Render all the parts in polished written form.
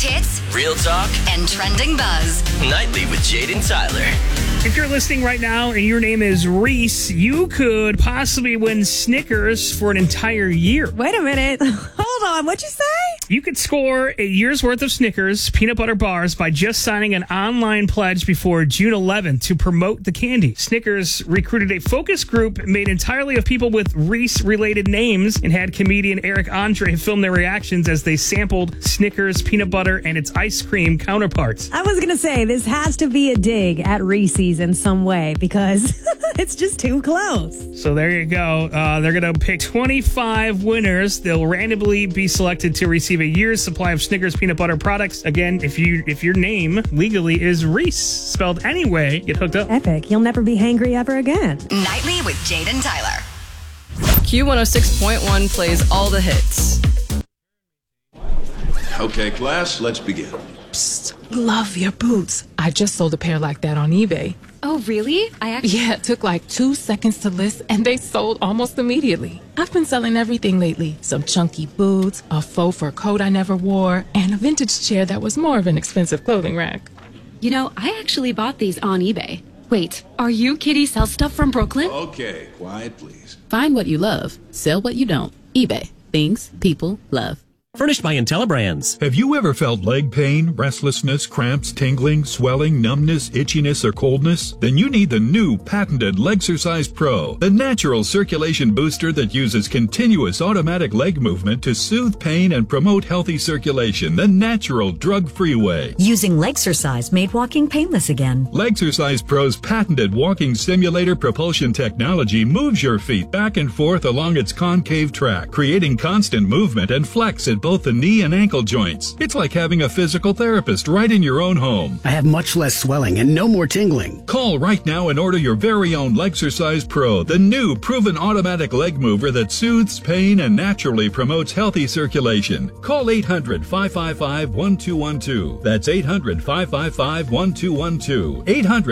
hits, real talk, and trending buzz. Nightly with Jade and Tyler. If you're listening right now and your name is Reese, you could possibly win Snickers for an entire year. Wait a minute. Hold on. What'd you say? You could score a year's worth of Snickers peanut butter bars by just signing an online pledge before June 11th to promote the candy. Snickers recruited a focus group made entirely of people with Reese-related names and had comedian Eric Andre film their reactions as they sampled Snickers peanut butter and its ice cream counterparts. I was going to say, this has to be a dig at Reese's in some way because it's just too close. So there you go. They're going to pick 25 winners. They'll randomly be selected to receive a year's supply of Snickers peanut butter products. Again, if your name legally is Reese, spelled anyway, get hooked up. Epic. You'll never be hangry ever again. Nightly with Jade and Tyler. Q106.1 plays all the hits. Okay, class, let's begin. Psst, love your boots. I just sold a pair like that on eBay. Oh, really? Yeah, it took like 2 seconds to list, and they sold almost immediately. I've been selling everything lately. Some chunky boots, a faux fur coat I never wore, and a vintage chair that was more of an expensive clothing rack. You know, I actually bought these on eBay. Wait, are you Kitty Sell Stuff from Brooklyn? Okay, quiet, please. Find what you love. Sell what you don't. eBay. Things people love. Furnished by IntelliBrands. Have you ever felt leg pain, restlessness, cramps, tingling, swelling, numbness, itchiness, or coldness? Then you need the new patented Legsercise Pro, the natural circulation booster that uses continuous automatic leg movement to soothe pain and promote healthy circulation the natural drug-free way. Using Legsercise made walking painless again. Legsercise Pro's patented walking simulator propulsion technology moves your feet back and forth along its concave track, creating constant movement and flex at both the knee and ankle joints. It's like having a physical therapist right in your own home. I have much less swelling and no more tingling. Call right now and order your very own Legsercise Pro, the new proven automatic leg mover that soothes pain and naturally promotes healthy circulation. Call 800-555-1212. That's 800-555-1212.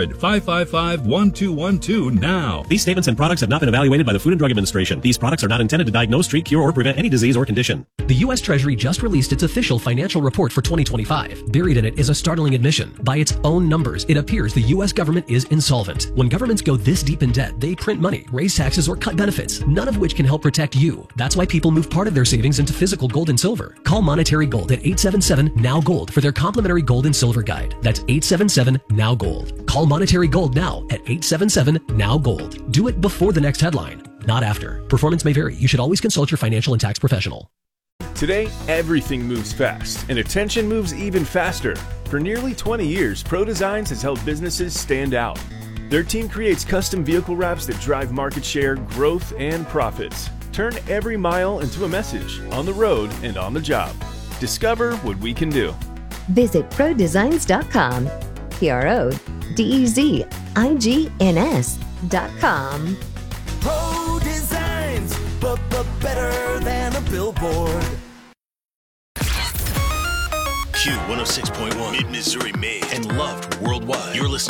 800-555-1212 now. These statements and products have not been evaluated by the Food and Drug Administration. These products are not intended to diagnose, treat, cure, or prevent any disease or condition. The U.S. Treasury just released its official financial report for 2025. Buried in it is a startling admission. By its own numbers, it appears the U.S. government is insolvent. When governments go this deep in debt, they print money, raise taxes, or cut benefits, none of which can help protect you. That's why people move part of their savings into physical gold and silver. Call Monetary Gold at 877-NOW-GOLD for their complimentary gold and silver guide. That's 877-NOW-GOLD. Call Monetary Gold now at 877-NOW-GOLD. Do it before the next headline, not after. Performance may vary. You should always consult your financial and tax professional. Today, everything moves fast, and attention moves even faster. For nearly 20 years, Pro Designs has helped businesses stand out. Their team creates custom vehicle wraps that drive market share, growth, and profits. Turn every mile into a message, on the road and on the job. Discover what we can do. Visit ProDesigns.com. ProDesigns.com. Pro Designs, but better than a billboard. Q106.1, Mid-Missouri made and loved worldwide. You're listening